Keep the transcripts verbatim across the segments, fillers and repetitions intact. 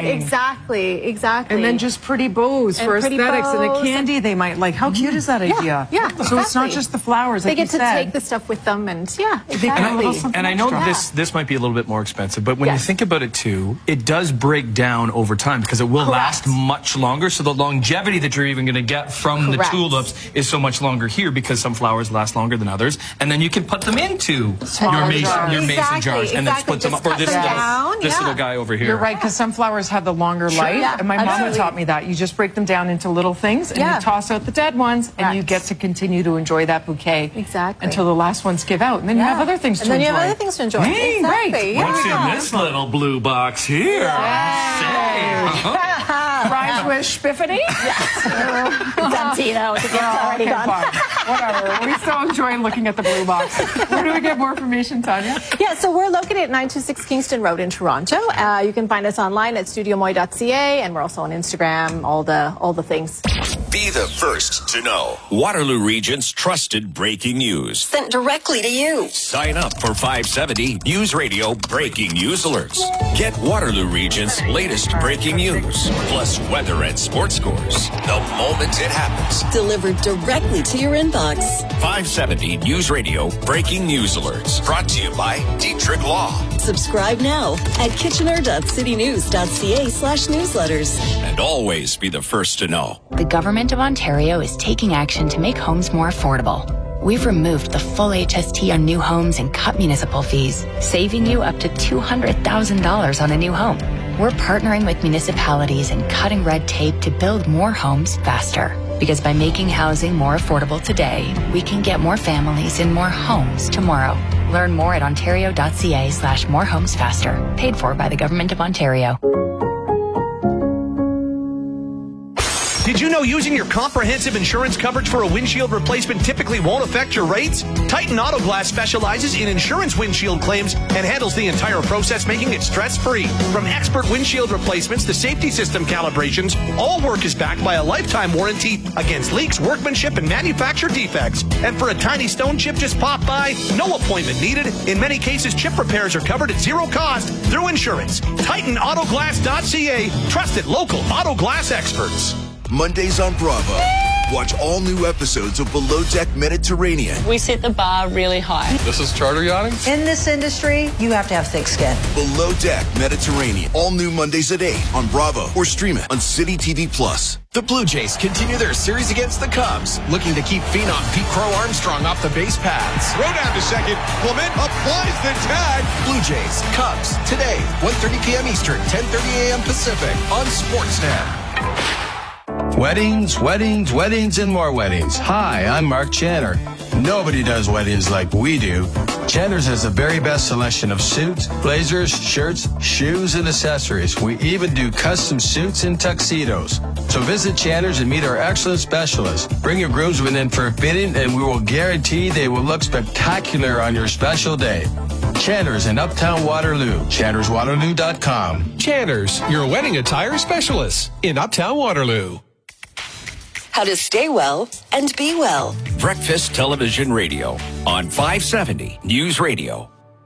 what? Exactly, exactly. And then just pretty bows and for pretty aesthetics bows. and a candy they might like. How cute is that idea? Yeah, yeah So exactly. it's not just the flowers, like They get you to said. take the stuff with them, and yeah, exactly. And I, and I know Yeah. this this might be a little bit more expensive, but when Yes. you think about it too, it does break down over time because it will Correct. last much longer. So the longevity that you're even going to get from Correct. the tulips is so much longer here because some flowers last longer than others, and then you can put them into your mason, jars. your mason Exactly, jars and then exactly. split them Just up. Or cut this them little down, this yeah. little guy over here. You're right, because some flowers have the longer life, Yeah, and my mama absolutely. taught me that. You just break them down into little things, and Yeah. you toss out the dead ones, and you Correct. get to continue to enjoy that bouquet Exactly. until the last ones give out, and then you have other things and to then enjoy. you have other things to enjoy. Hey, exactly. right. What's Yeah. in this little blue box here? Rhymes with spiffity? It's empty though. The gift's already Okay, gone. fine. Whatever. We still enjoy looking at the blue box. Where do we get more information, Tanya? Yeah, so we're located at nine two six Kingston Road in Toronto. Uh, you can find us online at studio moy dot c a, and we're also on Instagram, all the all the things. Be the first to know. Waterloo Region's trusted breaking news. Sent directly to you. Sign up for five seventy News Radio Breaking News Alerts. Get Waterloo Region's latest breaking news, plus weather and sports scores, the moment it happens. Delivered directly to your inbox. five seventy News Radio Breaking News Alerts. Brought to you by Dietrich Law. Subscribe now at kitchener dot city news dot c a slash newsletters. And always be the first to know. The Government of Ontario is taking action to make homes more affordable. We've removed the full H S T on new homes and cut municipal fees, saving you up to two hundred thousand dollars on a new home. We're partnering with municipalities and cutting red tape to build more homes faster. Because by making housing more affordable today, we can get more families in more homes tomorrow. Learn more at ontario dot c a slash more homes faster. Paid for by the Government of Ontario. Did you know using your comprehensive insurance coverage for a windshield replacement typically won't affect your rates? Titan Auto Glass specializes in insurance windshield claims and handles the entire process, making it stress-free. From expert windshield replacements to safety system calibrations, all work is backed by a lifetime warranty against leaks, workmanship, and manufacturer defects. And for a tiny stone chip just pop by, no appointment needed. In many cases, chip repairs are covered at zero cost through insurance. Titan Auto Glass dot c a, trusted local auto glass experts. Mondays on Bravo. Watch all new episodes of Below Deck Mediterranean. We set the bar really high. This is charter yachting. In this industry, you have to have thick skin. Below Deck Mediterranean. All new Mondays at eight on Bravo or stream it on City T V Plus. The Blue Jays continue their series against the Cubs, looking to keep phenom Pete Crow Armstrong off the base paths. Throw down to second. Clement applies the tag. Blue Jays, Cubs, today, one thirty p.m. Eastern, ten thirty a.m. Pacific on Sportsnet. Weddings, weddings, weddings, and more weddings. Hi, I'm Mark Channer. Nobody does weddings like we do. Channer's has the very best selection of suits, blazers, shirts, shoes, and accessories. We even do custom suits and tuxedos. So visit Channer's and meet our excellent specialists. Bring your groomsmen in for a fitting, and we will guarantee they will look spectacular on your special day. Channer's in Uptown Waterloo. channers waterloo dot com. Channer's, your wedding attire specialist in Uptown Waterloo. How to stay well and be well. Breakfast Television Radio on five seventy News Radio.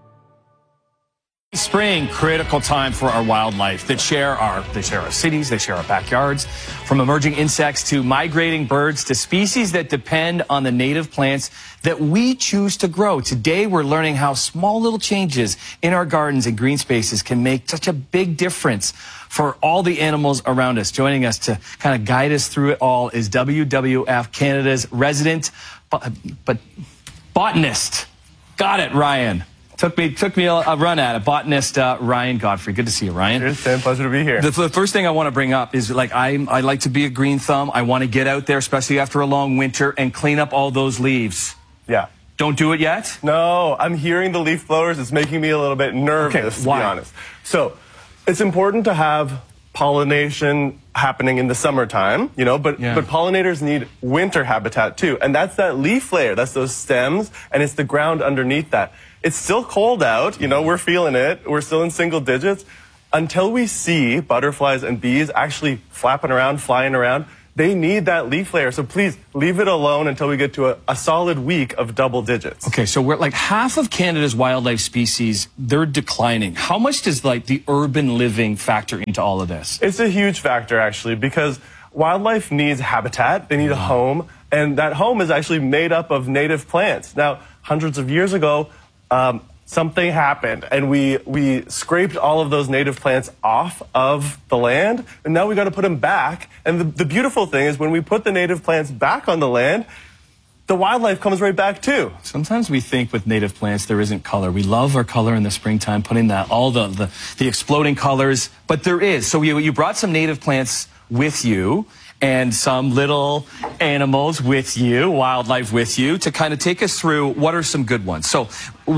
Spring, critical time for our wildlife that share our they share our cities, they share our backyards. From emerging insects to migrating birds to species that depend on the native plants that we choose to grow. Today, we're learning how small little changes in our gardens and green spaces can make such a big difference for all the animals around us. Joining us to kind of guide us through it all is W W F Canada's resident but, but botanist. Got it, Ryan. Took me took me a, a run at it. Botanist uh, Ryan Godfrey. Good to see you, Ryan. It's a pleasure to be here. The, the first thing I want to bring up is like I I like to be a green thumb. I want to get out there, especially after a long winter, and clean up all those leaves. Yeah. Don't do it yet? No, I'm hearing the leaf blowers. It's making me a little bit nervous, Okay, to why? be honest. So, it's important to have pollination happening in the summertime, you know, but, Yeah. but pollinators need winter habitat too. And that's that leaf layer, that's those stems, and it's the ground underneath that. It's still cold out, you know, we're feeling it, we're still in single digits. Until we see butterflies and bees actually flapping around, flying around, they need that leaf layer. So please leave it alone until we get to a, a solid week of double digits. Okay, so we're like half of Canada's wildlife species, they're declining. How much does like the urban living factor into all of this? It's a huge factor, actually, because wildlife needs habitat. They need a home, and that home is actually made up of native plants. Now, hundreds of years ago, um, something happened, and we we scraped all of those native plants off of the land, and now we got to put them back. And the, the beautiful thing is when we put the native plants back on the land, the wildlife comes right back too. Sometimes we think with native plants there isn't color. We love our color in the springtime, putting that all the the, the exploding colors, but there is. So you you brought some native plants with you, and some little animals with you, wildlife with you, to kind of take us through what are some good ones. So,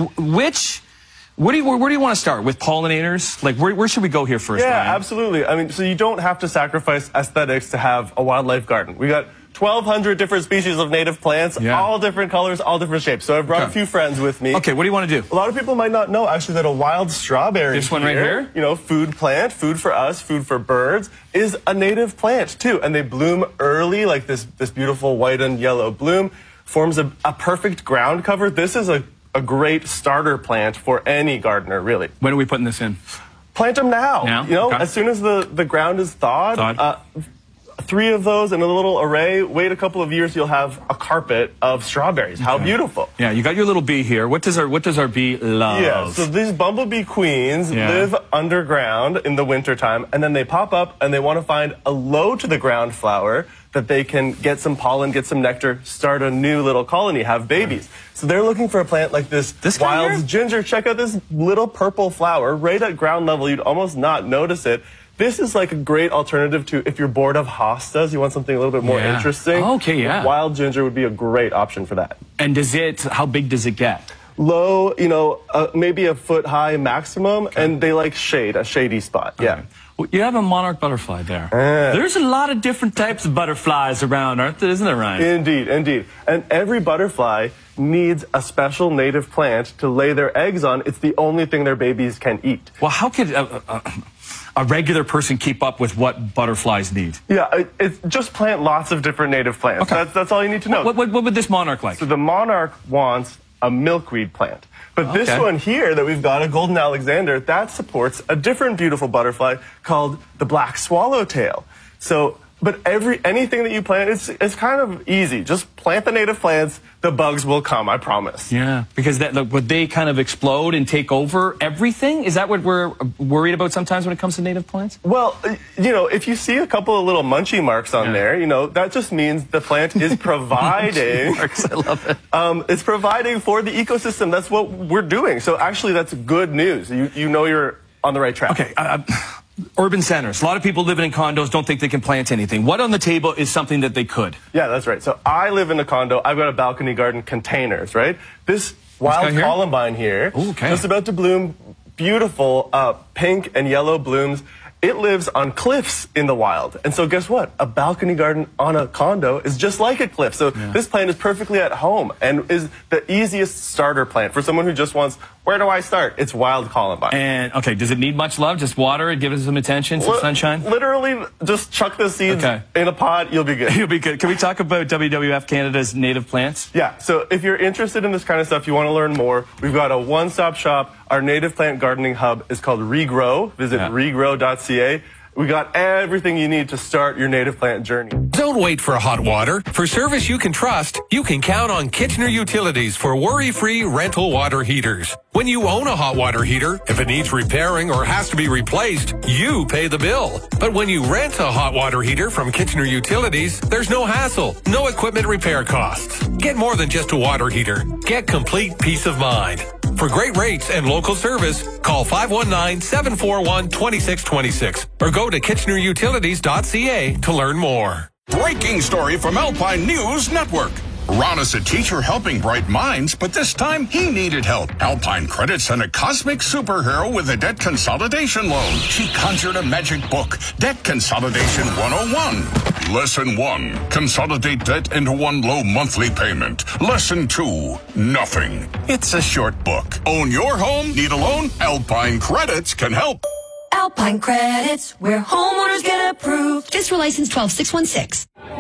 which, where do you, where do you want to start? With pollinators? Like, where, where should we go here first, Yeah, Ryan? absolutely. I mean, so you don't have to sacrifice aesthetics to have a wildlife garden. We got twelve hundred different species of native plants, Yeah. all different colors, all different shapes. So I've brought Okay. a few friends with me. Okay, what do you want to do? A lot of people might not know, actually, that a wild strawberry This one right here? you know, food plant, food for us, food for birds, is a native plant, too. And they bloom early, like this, this beautiful white and yellow bloom, forms a, a perfect ground cover. This is a, a great starter plant for any gardener, really. When are we putting this in? Plant them now. Now? You know, Okay. as soon as the, the ground is thawed, Thawed. Uh, three of those in a little array. Wait a couple of years, you'll have a carpet of strawberries. How beautiful. Yeah, you got your little bee here. What does our what does our bee love? Yeah, so these bumblebee queens Yeah. live underground in the wintertime, and then they pop up and they want to find a low to the ground flower that they can get some pollen, get some nectar, start a new little colony, have babies. So they're looking for a plant like this, This guy wild here? ginger. Check out this little purple flower right at ground level. You'd almost not notice it. This is like a great alternative to if you're bored of hostas, you want something a little bit more Yeah. interesting. Okay, yeah. Wild ginger would be a great option for that. And does it, how big does it get? Low, you know, uh, maybe a foot high maximum, and they like shade, a shady spot. Yeah. Well, you have a monarch butterfly there. There's a lot of different types of butterflies around, aren't there? Isn't there, Ryan? Indeed, indeed. And every butterfly needs a special native plant to lay their eggs on. It's the only thing their babies can eat. Well, how could a, a, a regular person keep up with what butterflies need? Yeah, it, it's just plant lots of different native plants. Okay. That's, that's all you need to know. What, what, what would this monarch like? So the monarch wants a milkweed plant. But this Okay. one here that we've got, a golden Alexander, that supports a different beautiful butterfly called the black swallowtail. So, but every anything that you plant, it's it's kind of easy. Just plant the native plants, the bugs will come, I promise. Yeah, because that like, would they kind of explode and take over everything? Is that what we're worried about sometimes when it comes to native plants? Well, you know, if you see a couple of little munchie marks on Yeah. there, you know, that just means the plant is providing. Marks, I love it. Um, it's providing for the ecosystem. That's what we're doing. So actually, that's good news. You you know you're on the right track. Okay. Uh, urban centers. A lot of people living in condos don't think they can plant anything. What on the table is something that they could? Yeah, that's right. So I live in a condo. I've got a balcony garden, containers, right? This wild guy here? columbine here, Ooh, okay. just about to bloom, beautiful uh, pink and yellow blooms. It lives on cliffs in the wild. And so guess what? A balcony garden on a condo is just like a cliff. So Yeah. this plant is perfectly at home and is the easiest starter plant for someone who just wants, where do I start? It's wild columbine. And, okay, does it need much love? Just water it, give it some attention, some Li- sunshine? Literally, just chuck the seeds Okay. in a pot, you'll be good. You'll be good. Can we talk about W W F Canada's native plants? Yeah, so if you're interested in this kind of stuff, you want to learn more, we've got a one-stop shop. Our native plant gardening hub is called Regrow. Visit Yeah. regrow dot c a. We got everything you need to start your native plant journey. Don't wait for hot water. For service you can trust, you can count on Kitchener Utilities for worry-free rental water heaters. When you own a hot water heater, if it needs repairing or has to be replaced, you pay the bill. But when you rent a hot water heater from Kitchener Utilities, there's no hassle, no equipment repair costs. Get more than just a water heater. Get complete peace of mind. For great rates and local service, call five one nine, seven four one, two six two six or go to kitchener utilities dot c a to learn more. Breaking story from Alpine News Network. Ron is a teacher helping bright minds, but this time he needed help. Alpine Credit sent a cosmic superhero with a debt consolidation loan. She conjured a magic book, Debt Consolidation one oh one. Lesson one, consolidate debt into one low monthly payment. Lesson two, nothing. It's a short book. Own your home? Need a loan? Alpine Credits can help. Alpine Credits, where homeowners get approved. Just for license twelve six one six.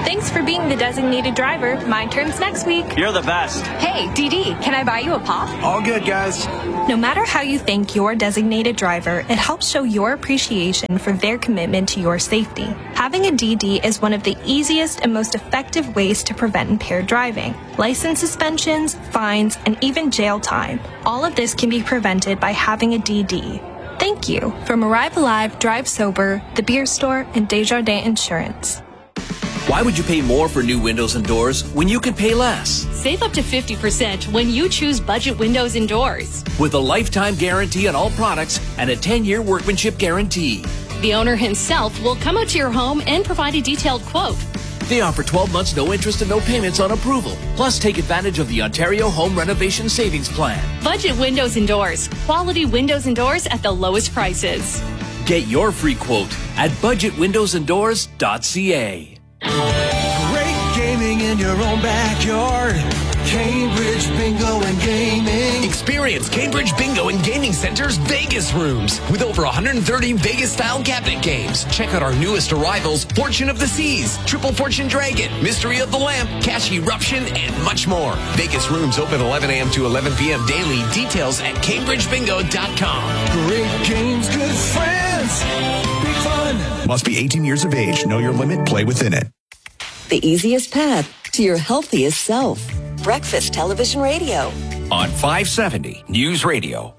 Thanks for being the designated driver. My turn's next week. You're the best. Hey, Dee Dee, can I buy you a pop? All good, guys. No matter how you thank your designated driver, it helps show your appreciation for their commitment to your safety. Having a D D is one of the easiest and most effective ways to prevent impaired driving. License suspensions, fines, and even jail time. All of this can be prevented by having a D D. Thank you from Arrive Alive, Drive Sober, The Beer Store, and Desjardins Insurance. Why would you pay more for new windows and doors when you can pay less? Save up to fifty percent when you choose Budget Windows and Doors. With a lifetime guarantee on all products and a ten-year workmanship guarantee. The owner himself will come out to your home and provide a detailed quote. They offer twelve months no interest and no payments on approval. Plus, take advantage of the Ontario Home Renovation Savings Plan. Budget Windows and Doors. Quality windows and doors at the lowest prices. Get your free quote at budget windows and doors dot c a. Great gaming in your own backyard. Cambridge Bingo and Gaming. Experience Cambridge Bingo and Gaming Center's Vegas rooms with over one hundred thirty Vegas-style cabinet games. Check out our newest arrivals, Fortune of the Seas, Triple Fortune Dragon, Mystery of the Lamp, Cash Eruption, and much more. Vegas rooms open eleven a.m. to eleven p.m. daily. Details at cambridge bingo dot com. Great games, good friends. Big fun. Must be eighteen years of age. Know your limit. Play within it. The easiest path to your healthiest self. Breakfast Television Radio. On five seventy News Radio.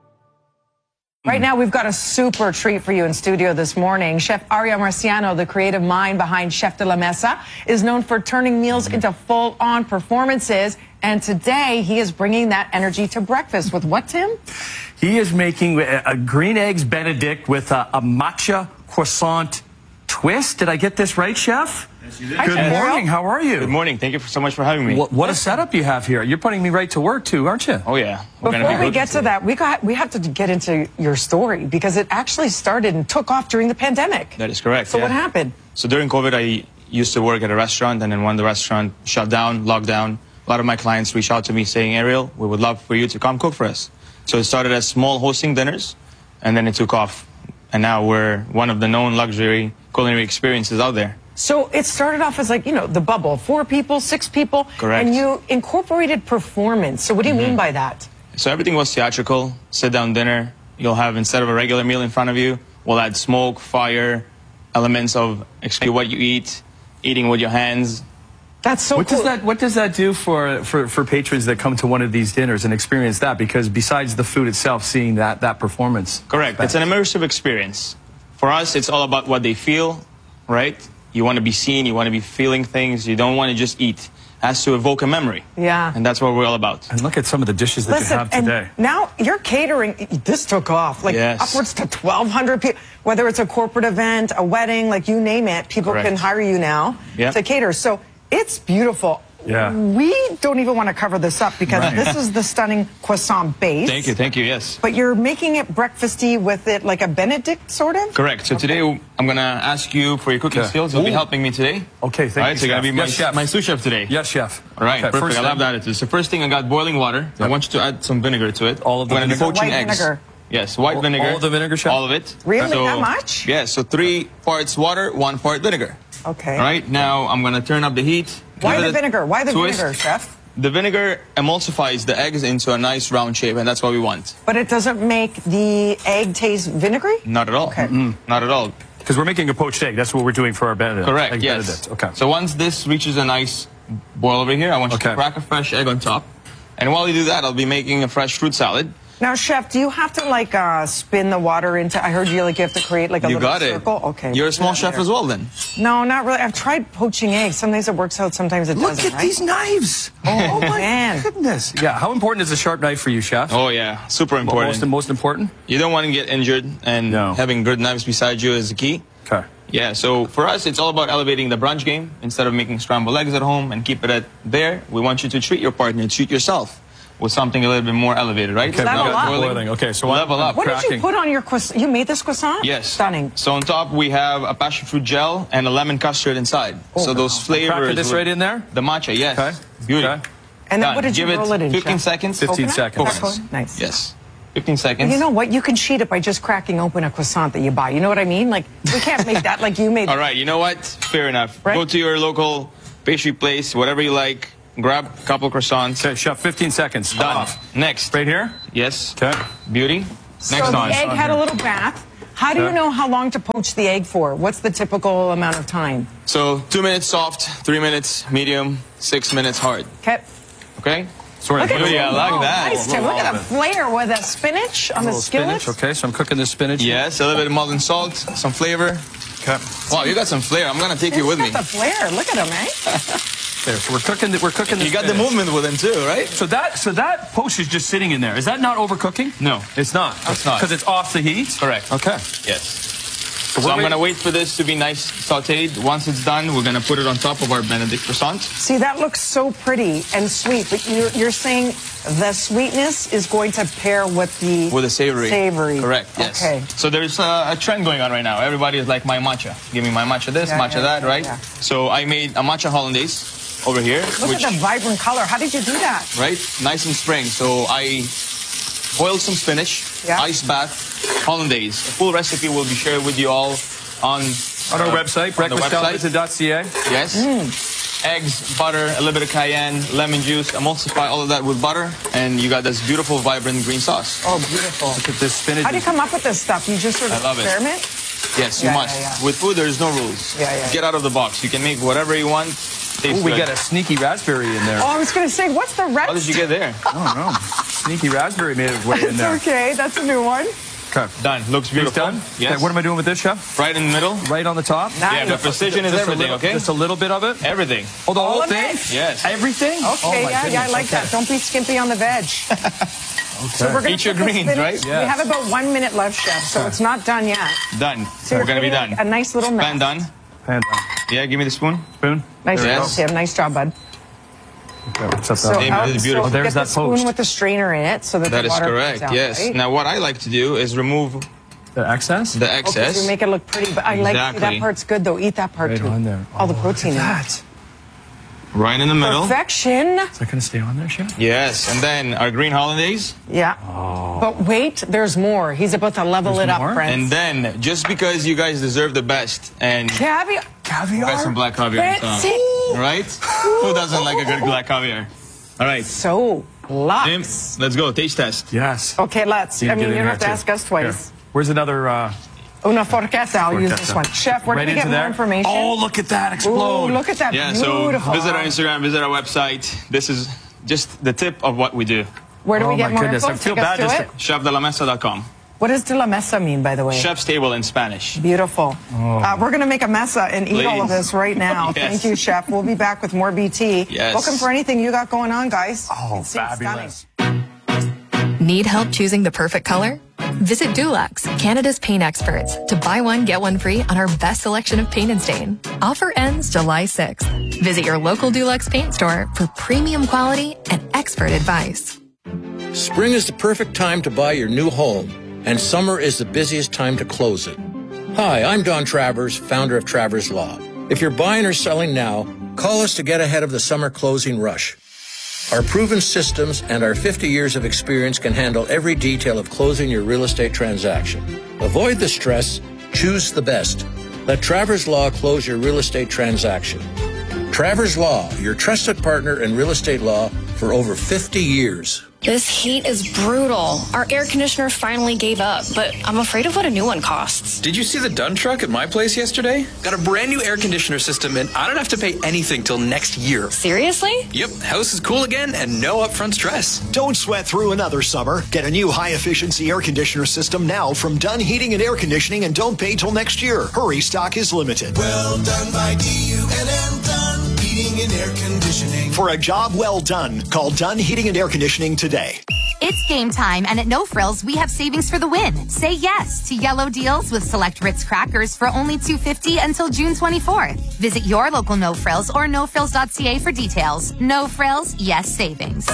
Right now, we've got a super treat for you in studio this morning. Chef Aria Marciano, the creative mind behind Chef de la Mesa, is known for turning meals into full-on performances. And today, he is bringing that energy to breakfast with what, Tim? He is making a, a green eggs Benedict with a, a matcha croissant twist. Did I get this right, Chef? Yes, you did. Good Hi, morning. How are you? Good morning. Thank you so much for having me. What, what a setup you have here. You're putting me right to work, too, aren't you? Oh, yeah. We're Before we get to that, we got we have to get into your story because it actually started and took off during the pandemic. That is correct. So yeah. what happened? So during COVID, I used to work at a restaurant, and then when the restaurant shut down, locked down, a lot of my clients reached out to me saying, Ariel, we would love for you to come cook for us. So it started as small hosting dinners, and then it took off. And now we're one of the known luxury culinary experiences out there. So it started off as like, you know, the bubble, four people, six people. Correct. And you incorporated performance. So what do you mm-hmm. mean by that? So everything was theatrical, sit-down dinner. You'll have, instead of a regular meal in front of you, we'll add smoke, fire, elements of actually what you eat, eating with your hands. That's so what cool. Does that, what does that do for, for, for patrons that come to one of these dinners and experience that? Because besides the food itself, seeing that, that performance. Correct. It's an immersive experience. For us, it's all about what they feel, right? You want to be seen, you want to be feeling things, you don't want to just eat. It has to evoke a memory. Yeah. And that's what we're all about. And look at some of the dishes that Listen, you have today. And now you're catering, this took off, like yes. upwards to twelve hundred people. Whether it's a corporate event, a wedding, like you name it, people Correct. can hire you now yeah. to cater. So it's beautiful. Yeah. We don't even want to cover this up because right. this is the stunning croissant base. Thank you, thank you, yes. But you're making it breakfasty with it like a Benedict, sort of? Correct. So okay. today I'm going to ask you for your cooking okay. skills. You'll Ooh. be helping me today. Okay, thank All right, you, so you're going to be my, yes, chef. my sous chef today. Yes, chef. All right, okay, perfect. I love thing. that. It's the first thing I got boiling water. Yep. I want you to add some vinegar to it. All of the I'm going to be poaching white eggs. Vinegar. Yes, white all, vinegar. All of the vinegar, chef? All of it. Really? So, that much? Yeah, so three parts water, one part vinegar. Okay. All right, now I'm going to turn up the heat. Why the vinegar? Why the twist. vinegar, chef? The vinegar emulsifies the eggs into a nice round shape, and that's what we want. But it doesn't make the egg taste vinegary? Not at all. Okay. Mm-mm. Not at all. Because we're making a poached egg. That's what we're doing for our Benedict. Correct, egg yes. Benedict. Okay. So once this reaches a nice boil over here, I want you okay. to crack a fresh egg on top. And while you do that, I'll be making a fresh fruit salad. Now, chef, do you have to like uh, spin the water into? I heard you like you have to create like a you little got circle. It. Okay. You're a small chef as well, then. No, not really. I've tried poaching eggs. Sometimes it works out. Sometimes it Look doesn't. Look at right? these knives. Oh, oh my man. goodness. Yeah. How important is a sharp knife for you, chef? Oh yeah, super important. Most most important. You don't want to get injured, and no. having good knives beside you is the key. Okay. Yeah. So for us, it's all about elevating the brunch game. Instead of making scrambled eggs at home and keep it at there, we want you to treat your partner, treat yourself with something a little bit more elevated, right? Okay, level up. Boiling. Okay, so level up. What cracking. did you put on your croissant? You made this croissant? Yes. Stunning. So on top we have a passion fruit gel and a lemon custard inside. Oh, so those wow. flavors. Cracking this right in there? The matcha, yes. Okay. Beauty. Okay. And then Done. what did you Give roll it it in? fifteen chef? seconds. fifteen Coconut? seconds. Coconut? Nice. Yes. fifteen seconds. You know what? You can cheat it by just cracking open a croissant that you buy. You know what I mean? Like, we can't make that like you made. All right, you know what? Fair enough. Right? Go to your local pastry place, whatever you like. Grab a couple croissants. Okay, Chef, fifteen seconds. Done. Off. Next. Right here? Yes. Okay. Beauty. So Next the on. egg had a little bath. How do you Okay. know how long to poach the egg for? What's the typical amount of time? So two minutes soft, three minutes medium, six minutes hard. Okay. Okay? Sorry, Look at Beauty, Tim. I like Oh, that. Nice, Tim. Look at the flair with the spinach on A the little skillet. spinach. Okay, so I'm cooking the spinach. Yes, a little bit of molten salt, some flavor. Okay. Wow, you got some flair. I'm gonna take you with me. Look at the flair. Look at him, eh? There, so we're cooking. The, we're cooking. The You got the spinach. movement with him too, right? So that so that poach is just sitting in there. Is that not overcooking? No, it's not. It's not. Because it's off the heat. Correct. Okay. Yes. So, So we're I'm wait- gonna wait for this to be nice sautéed. Once it's done, we're gonna put it on top of our Benedict croissant. See, that looks so pretty and sweet, but you're, you're saying the sweetness is going to pair with the With a savory. Savory. Correct, yes. Okay. So there's uh, a trend going on right now. Everybody is like, my matcha. Give me my matcha this, Yeah, matcha yeah, that, yeah, right? yeah. So I made a matcha hollandaise over here. Look which, at the vibrant color. How did you do that? right? Nice and spring. So I boiled some spinach, Yeah. ice bath, hollandaise. A full recipe will be shared with you all on, On our uh, website, on the breakfast website. television dot c a. Yes. Eggs, butter, a little bit of cayenne, lemon juice, emulsify all of that with butter, and you got this beautiful, vibrant green sauce. Oh, beautiful. Look at this spinach. How do you come up with this stuff? You just sort of I love it. experiment? Yes, you Yeah, must. yeah, yeah. With food, there's no rules. Yeah, yeah, Get out of the box. You can make whatever you want. Tastes Ooh, we good. got a sneaky raspberry in there. Oh, I was going to say, what's the rest? How did you get there? I don't know. Sneaky raspberry made its way in It's there. okay. That's a new one. Okay. Done. Looks It's beautiful. done? Yes. Okay, what am I doing with this, Chef? Right in the middle. Right on the top? Yeah, but precision is Just a everything, little- okay? Just a little bit of it? Everything. Oh, the All whole of thing? it? Yes. Everything? Okay, Oh, my yeah, yeah, I goodness, like okay. that. Don't be skimpy on the veg. So we're gonna Eat your put the greens, spinach- right? We Yes. have about one minute left, Chef, so it's not done yet. Done. So We're you're going to be putting done. A nice little Pan mess. done. And, uh, Yeah, give me the spoon. spoon? Nice There it job, is. Tim. Nice job, bud. Okay, what's up, So, that? Hey, out- this is so beautiful. Oh, there's get that the spoon poach. with the strainer in it so that, That the is water correct, comes out, yes. right? Now, what I like to do is remove The excess? the Okay, excess. so make it look pretty, but I like Exactly. that part's good though. Eat that part Right too. on there. All the Oh, protein in look it. at that. Right in the middle. Perfection. Is that going to stay on there, Chef? Yes, and then our green hollandaise. Yeah. But wait, there's more. He's about to level There's it up, more? friends. And then, just because you guys deserve the best, and caviar. Caviar? got some black caviar on top. Fancy. Right? Who doesn't like a good black caviar? All right. So, Tim, lots. let's go. Taste test. Yes. Okay, let's. You I can mean, get you in don't have to here, ask too. us twice. Here. Where's another... Uh, Una forqueta. I'll use this Forqueta. one. Chef, where right can we get into more there? information? Oh, look at that explode. Ooh, look at that. Yeah, so Beautiful. visit our Instagram, visit our website. This is just the tip of what we do. Where do Oh we get my more goodness, info? I feel Take us bad to just it. chef de la mesa dot com. What does de la mesa mean, by the way? Chef's table in Spanish. Beautiful. Uh, we're going to make a mesa and eat all of Please. this right now. Yes. Thank you, Chef. We'll be back with more B T. Yes. Welcome for anything you got going on, guys. Oh, It seems fabulous. Need help choosing the perfect color? Visit Dulux, Canada's paint experts, to buy one, get one free on our best selection of paint and stain. Offer ends July sixth. Visit your local Dulux paint store for premium quality and expert advice. Spring is the perfect time to buy your new home, and summer is the busiest time to close it. Hi, I'm Don Travers, founder of Travers Law. If you're buying or selling now, call us to get ahead of the summer closing rush. Our proven systems and our fifty years of experience can handle every detail of closing your real estate transaction. Avoid the stress, choose the best. Let Travers Law close your real estate transaction. Travers Law, your trusted partner in real estate law for over fifty years. This heat is brutal. Our air conditioner finally gave up, but I'm afraid of what a new one costs. Did you see the Dunn truck at my place yesterday? Got a brand new air conditioner system, and I don't have to pay anything till next year. Seriously? Yep, house is cool again and no upfront stress. Don't sweat through another summer. Get a new high-efficiency air conditioner system now from Dunn Heating and Air Conditioning, and don't pay till next year. Hurry, stock is limited. Well done by D U N N Dunn Heating and Air Conditioning. For a job well done, call Dunn Heating and Air Conditioning today. It's game time, and at No Frills, we have savings for the win. Say yes to yellow deals with select Ritz crackers for only two dollars and fifty cents until June twenty-fourth. Visit your local No Frills or no frills dot c a for details. No Frills, yes savings.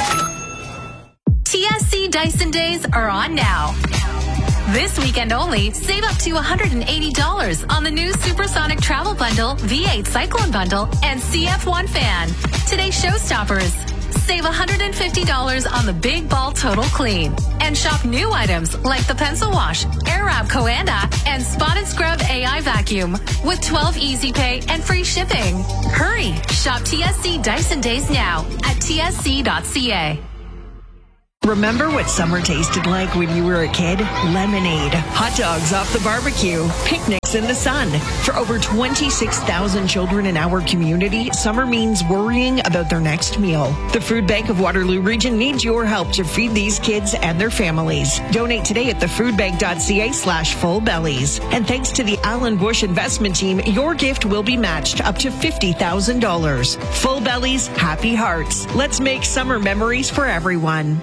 T S C Dyson Days are on now. This weekend only, save up to one hundred eighty dollars on the new Supersonic Travel Bundle, V eight Cyclone Bundle, and C F one Fan. Today's showstoppers. Save one hundred fifty dollars on the Big Ball Total Clean. And shop new items like the Pencil Wash, Airwrap Coanda, and Spot and Scrub A I Vacuum with twelve Easy Pay and free shipping. Hurry! Shop T S C Dyson Days now at T S C dot C A. Remember what summer tasted like when you were a kid? Lemonade, hot dogs off the barbecue, picnics in the sun. For over twenty-six thousand children in our community, summer means worrying about their next meal. The Food Bank of Waterloo Region needs your help to feed these kids and their families. Donate today at thefoodbank.ca slash full bellies. And thanks to the Alan Bush investment team, your gift will be matched up to fifty thousand dollars. Full bellies, happy hearts. Let's make summer memories for everyone.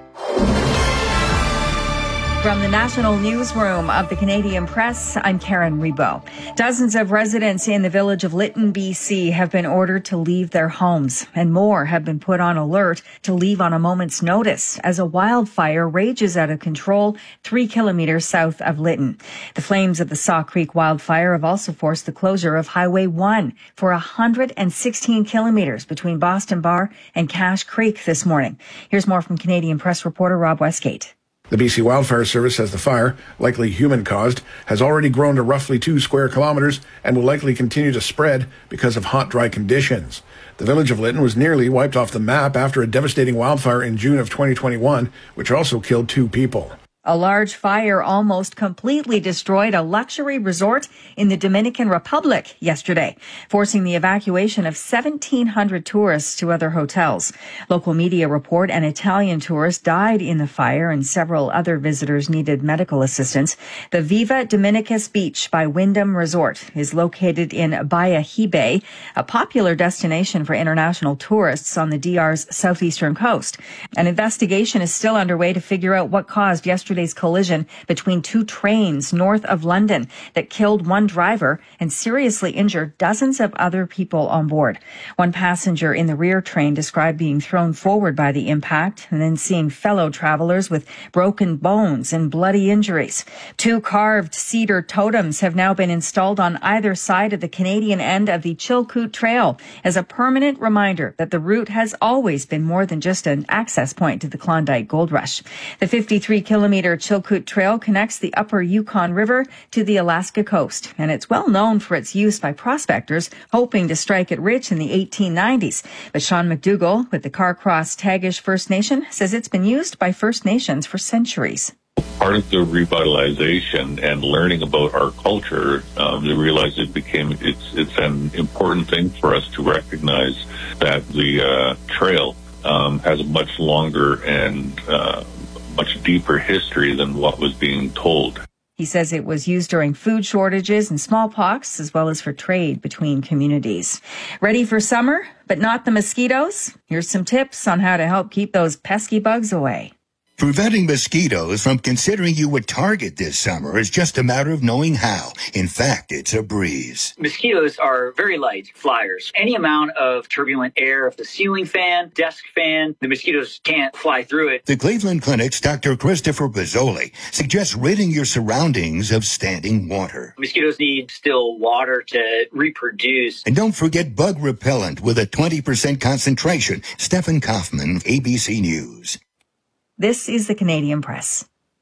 From the National Newsroom of the Canadian Press, I'm Karen Rebo. Dozens of residents in the village of Lytton, B C have been ordered to leave their homes, and more have been put on alert to leave on a moment's notice as a wildfire rages out of control three kilometers south of Lytton. The flames of the Saw Creek wildfire have also forced the closure of Highway one for one hundred sixteen kilometers between Boston Bar and Cache Creek this morning. Here's more from Canadian Press reporter Rob Westgate. The B C Wildfire Service says the fire, likely human-caused, has already grown to roughly two square kilometers and will likely continue to spread because of hot, dry conditions. The village of Lytton was nearly wiped off the map after a devastating wildfire in June of twenty twenty-one, which also killed two people. A large fire almost completely destroyed a luxury resort in the Dominican Republic yesterday, forcing the evacuation of seventeen hundred tourists to other hotels. Local media report an Italian tourist died in the fire and several other visitors needed medical assistance. The Viva Dominicus Beach by Wyndham Resort is located in Bahia Hibe, a popular destination for international tourists on the D R's southeastern coast. An investigation is still underway to figure out what caused yesterday's collision between two trains north of London that killed one driver and seriously injured dozens of other people on board. One passenger in the rear train described being thrown forward by the impact and then seeing fellow travelers with broken bones and bloody injuries. Two carved cedar totems have now been installed on either side of the Canadian end of the Chilkoot Trail as a permanent reminder that the route has always been more than just an access point to the Klondike Gold Rush. The fifty-three kilometer Chilkoot Trail connects the upper Yukon River to the Alaska coast, and it's well known for its use by prospectors hoping to strike it rich in the eighteen nineties. But Sean McDougall with the Carcross Tagish First Nation says it's been used by First Nations for centuries. Part of the revitalization and learning about our culture, um, they realized it became, it's, it's an important thing for us to recognize that the uh, trail um, has a much longer and uh, much deeper history than what was being told. He says it was used during food shortages and smallpox, as well as for trade between communities. Ready for summer, but not the mosquitoes? Here's some tips on how to help keep those pesky bugs away. Preventing mosquitoes from considering you a target this summer is just a matter of knowing how. In fact, it's a breeze. Mosquitoes are very light flyers. Any amount of turbulent air, if the ceiling fan, desk fan, the mosquitoes can't fly through it. The Cleveland Clinic's Doctor Christopher Bozzoli suggests ridding your surroundings of standing water. Mosquitoes need still water to reproduce. And don't forget bug repellent with a twenty percent concentration. Stephen Kaufman, A B C News. This is the Canadian Press.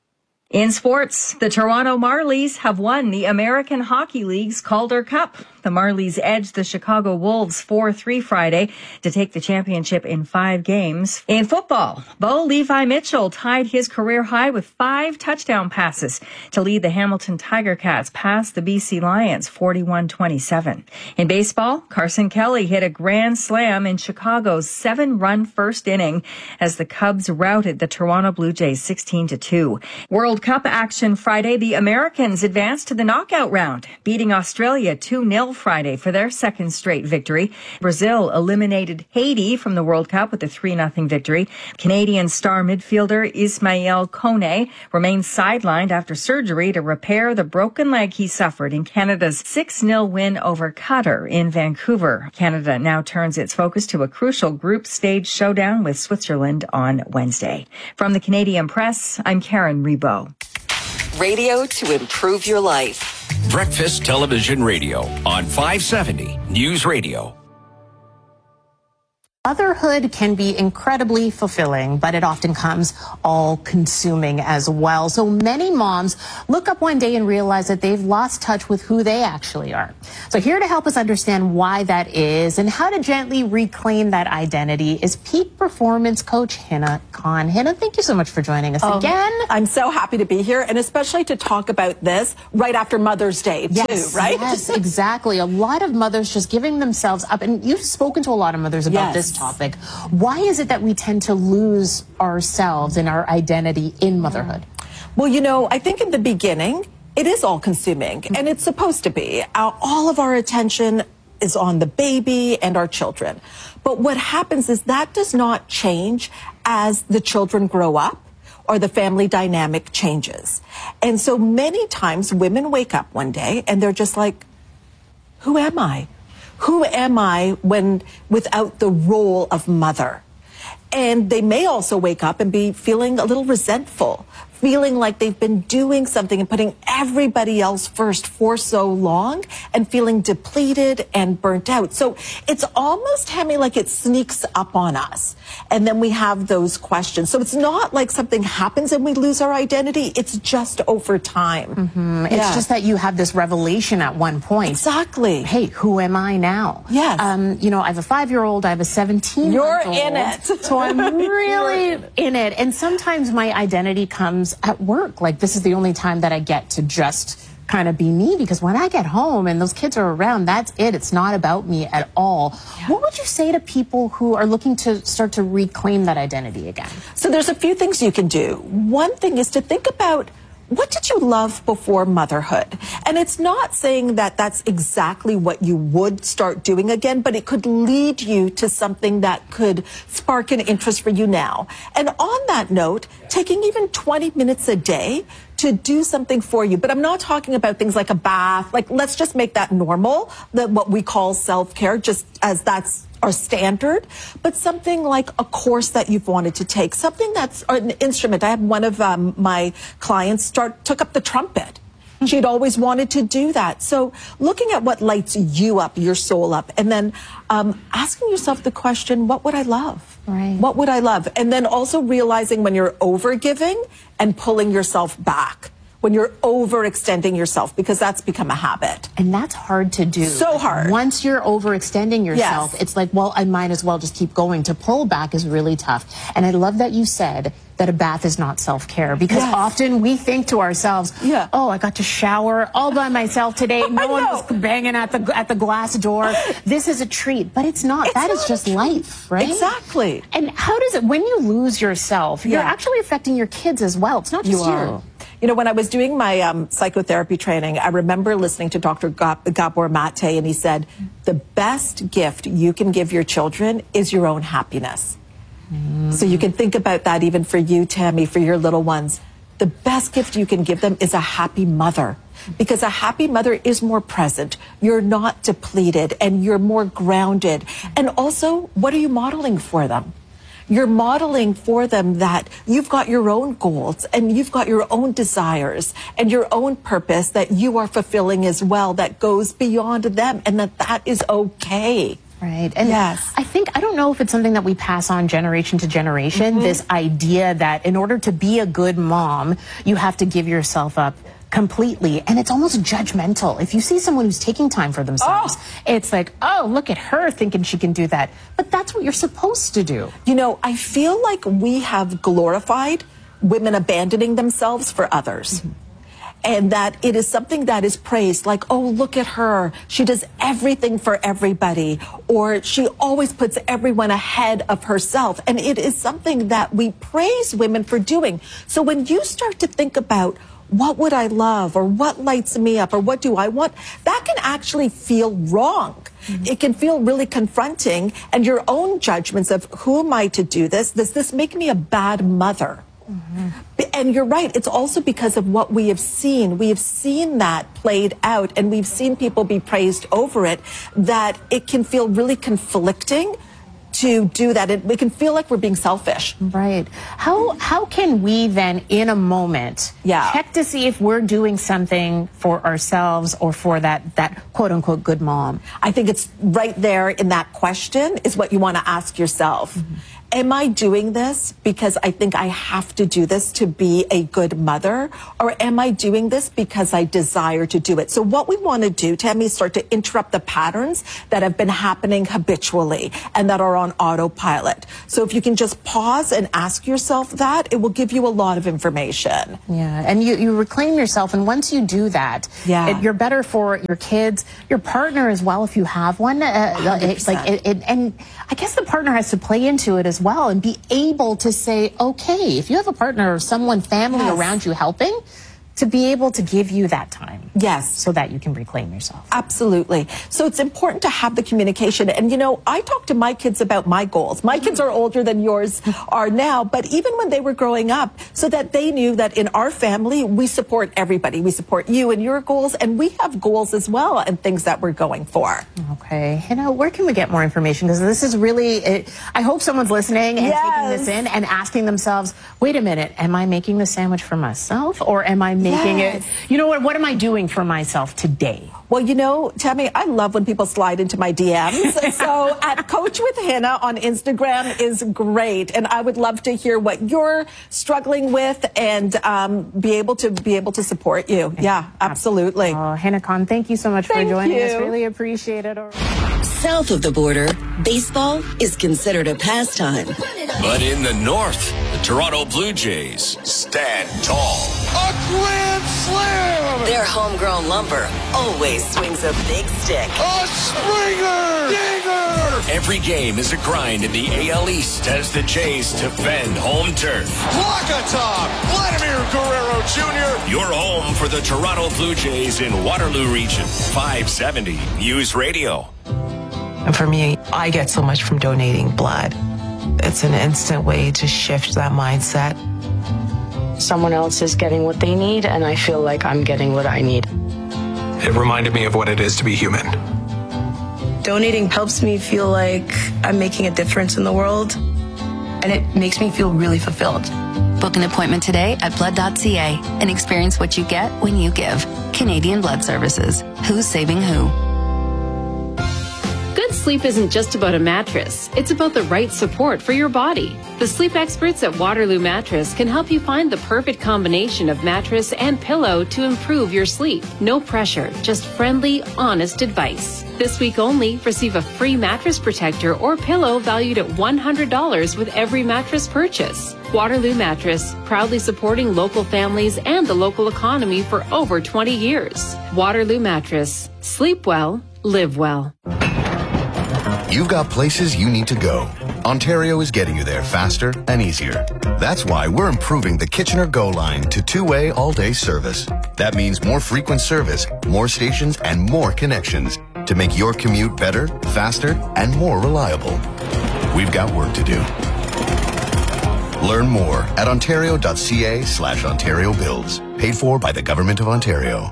In sports, the Toronto Marlies have won the American Hockey League's Calder Cup. The Marlies edged the Chicago Wolves four three Friday to take the championship in five games. In football, Bo Levi Mitchell tied his career high with five touchdown passes to lead the Hamilton Tiger Cats past the B C Lions forty-one twenty-seven. In baseball, Carson Kelly hit a grand slam in Chicago's seven-run first inning as the Cubs routed the Toronto Blue Jays sixteen to two. World Cup action Friday, the Americans advanced to the knockout round, beating Australia two nil Friday for their second straight victory. Brazil eliminated Haiti from the World Cup with a three nothing victory. Canadian star midfielder Ismael Kone remains sidelined after surgery to repair the broken leg he suffered in Canada's six nil win over Qatar in Vancouver. Canada now turns its focus to a crucial group stage showdown with Switzerland on Wednesday. From the Canadian Press, I'm Karen Rebo. Radio to improve your life. Breakfast Television Radio on five seventy News Radio. Motherhood can be incredibly fulfilling, but it often comes all-consuming as well. So many moms look up one day and realize that they've lost touch with who they actually are. So here to help us understand why that is and how to gently reclaim that identity is peak performance coach Hina Khan. Hina, thank you so much for joining us um, again. I'm so happy to be here, and especially to talk about this right after Mother's Day, yes, too, right? Yes, exactly. A lot of mothers just giving themselves up, and you've spoken to a lot of mothers about yes. this topic. Why is it that we tend to lose ourselves and our identity in motherhood? Well, you know, I think in the beginning, it is all-consuming, mm-hmm. and it's supposed to be. Our, all of our attention is on the baby and our children. But what happens is that does not change as the children grow up or the family dynamic changes. And so many times women wake up one day and they're just like, who am I? Who am I when without the role of mother? And they may also wake up and be feeling a little resentful, feeling like they've been doing something and putting everybody else first for so long and feeling depleted and burnt out. So it's almost, Tammy, like it sneaks up on us. And then we have those questions. So it's not like something happens and we lose our identity. It's just over time. Mm-hmm. It's yeah. just that you have this revelation at one point. Exactly. Hey, who am I now? Yes. Um, you know, I have a five-year-old, I have a seventeen-year-old. You're in it. So I'm really in it. in it. And sometimes my identity comes at work. Like, this is the only time that I get to just kind of be me, because when I get home and those kids are around, that's it. It's not about me at all. Yeah. What would you say to people who are looking to start to reclaim that identity again? So there's a few things you can do. One thing is to think about, what did you love before motherhood? And it's not saying that that's exactly what you would start doing again, but it could lead you to something that could spark an interest for you now. And on that note, taking even twenty minutes a day to do something for you. But I'm not talking about things like a bath. Like, let's just make that normal, that what we call self-care, just as that's our standard. But something like a course that you've wanted to take, something that's or an instrument. I have one of um, my clients start took up the trumpet. She'd always wanted to do that. So looking at what lights you up, your soul up, and then um, asking yourself the question, what would I love? Right. What would I love? And then also realizing when you're overgiving and pulling yourself back, when you're overextending yourself, because that's become a habit. And that's hard to do. So hard. Once you're overextending yourself, yes. it's like, well, I might as well just keep going. To pull back is really tough. And I love that you said that a bath is not self-care, because yes. often we think to ourselves, yeah. oh, I got to shower all by myself today. No one was banging at the at the glass door. This is a treat. But it's not. It's that not is just life, right? Exactly. And how does it, when you lose yourself, you're yeah. actually affecting your kids as well. It's not just you. you. Are. You know, when I was doing my um, psychotherapy training, I remember listening to Doctor Gab- Gabor Mate, and he said, the best gift you can give your children is your own happiness. Mm. So you can think about that even for you, Tammy, for your little ones. The best gift you can give them is a happy mother, because a happy mother is more present. You're not depleted and you're more grounded. And also, what are you modeling for them? You're modeling for them that you've got your own goals and you've got your own desires and your own purpose that you are fulfilling as well, that goes beyond them, and that that is okay. Right. And yes. I think, I don't know if it's something that we pass on generation to generation, mm-hmm. this idea that in order to be a good mom, you have to give yourself up completely. And it's almost judgmental. If you see someone who's taking time for themselves, oh. it's like, oh, look at her thinking she can do that. But that's what you're supposed to do. You know, I feel like we have glorified women abandoning themselves for others. Mm-hmm. And that it is something that is praised, like, oh, look at her. She does everything for everybody. Or she always puts everyone ahead of herself. And it is something that we praise women for doing. So when you start to think about, what would I love, or what lights me up, or what do I want, that can actually feel wrong. Mm-hmm. It can feel really confronting, and your own judgments of, who am I to do this? Does this make me a bad mother? Mm-hmm. And you're right, it's also because of what we have seen. We have seen that played out, and we've seen people be praised over it, that it can feel really conflicting to do that. It, it can feel like we're being selfish. Right. How how can we then, in a moment, yeah. check to see if we're doing something for ourselves or for that, that quote-unquote good mom? I think it's right there in that question is what you want to ask yourself. Mm-hmm. Am I doing this because I think I have to do this to be a good mother? Or am I doing this because I desire to do it? So what we want to do, Tammy, is start to interrupt the patterns that have been happening habitually and that are on autopilot. So if you can just pause and ask yourself that, it will give you a lot of information. Yeah, and you, you reclaim yourself, and once you do that, yeah. it, you're better for your kids, your partner as well, if you have one. Uh, it, like, it, it, and I guess the partner has to play into it as well and be able to say, okay, if you have a partner or someone, family yes. around you helping, to be able to give you that time. Yes. So that you can reclaim yourself. Absolutely. So it's important to have the communication. And, you know, I talk to my kids about my goals. My kids are older than yours are now, but even when they were growing up, so that they knew that in our family, we support everybody. We support you and your goals, and we have goals as well and things that we're going for. Okay. You know, where can we get more information? Because this is really, it, I hope someone's listening and yes. taking this in and asking themselves, wait a minute, am I making the sandwich for myself, or am I making yes. it, you know what, what am I doing for myself today? Well, you know, Tammy, I love when people slide into my D Ms. So at Coach with Hannah on Instagram is great. And I would love to hear what you're struggling with and um, be able to be able to support you. Yeah, absolutely. Oh, Hannah Kahn, thank you so much thank for joining you. us. Really appreciate it. South of the border, baseball is considered a pastime. But in the north, the Toronto Blue Jays stand tall. A grand slam! Their homegrown lumber always swings a big stick. A Springer! Dinger! Every game is a grind in the A L East as the Jays defend home turf. Block-a-top! Vladimir Guerrero Junior Your home for the Toronto Blue Jays in Waterloo Region. five seventy News Radio. And for me, I get so much from donating blood. It's an instant way to shift that mindset. Someone else is getting what they need, and I feel like I'm getting what I need. It reminded me of what it is to be human. Donating helps me feel like I'm making a difference in the world, and it makes me feel really fulfilled. Book an appointment today at blood dot c a and experience what you get when you give. Canadian Blood Services. Who's saving who? Good sleep isn't just about a mattress. It's about the right support for your body. The sleep experts at Waterloo Mattress can help you find the perfect combination of mattress and pillow to improve your sleep. No pressure, just friendly, honest advice. This week only, receive a free mattress protector or pillow valued at one hundred dollars with every mattress purchase. Waterloo Mattress, proudly supporting local families and the local economy for over twenty years. Waterloo Mattress. Sleep well, live well. You've got places you need to go. Ontario is getting you there faster and easier. That's why we're improving the Kitchener Go line to two-way all-day service. That means more frequent service, more stations, and more connections to make your commute better, faster, and more reliable. We've got work to do. Learn more at ontario.ca slash Ontario Builds. Paid for by the Government of Ontario.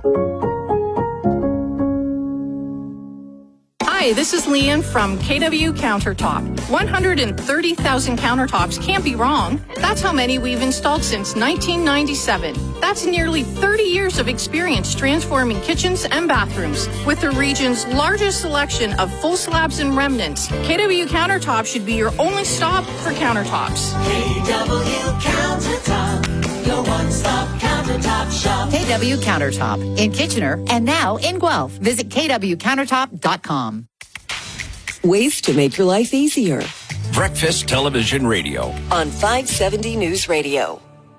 Hi, this is Leanne from K W Countertop. one hundred thirty thousand countertops can't be wrong. That's how many we've installed since nineteen ninety-seven. That's nearly thirty years of experience transforming kitchens and bathrooms. With the region's largest selection of full slabs and remnants, K W Countertop should be your only stop for countertops. K W Countertop, your one-stop countertop shop. K W Countertop in Kitchener and now in Guelph. Visit k w countertop dot com. Ways to make your life easier. Breakfast Television Radio. On five seventy News Radio.